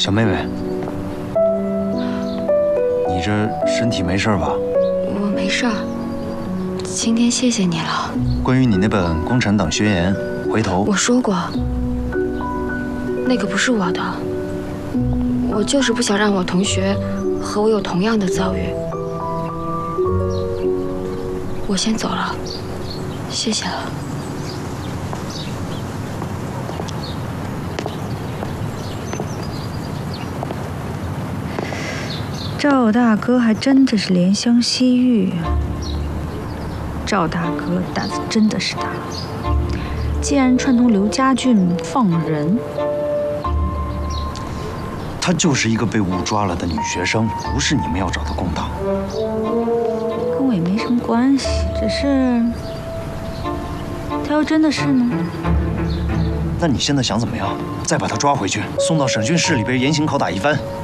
小妹妹，你这身体没事吧？ 我没事儿。今天谢谢你了。 关于你那本《共产党宣言》，回头我说过，那个不是我的。我就是不想让我同学和我有同样的遭遇。我先走了，谢谢了。 赵大哥还真的是怜香惜玉啊！赵大哥胆子真的是大，竟然串通刘家俊放人。 她就是一个被误抓了的女学生，不是你们要找的公党。 跟我也没什么关系，只是他要真的是呢？ 那你现在想怎么样？再把她抓回去，送到审讯室里边严刑拷打一番。